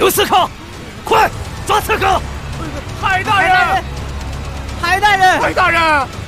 有刺客，快抓刺客！ 海大人， 海大人， 海大人。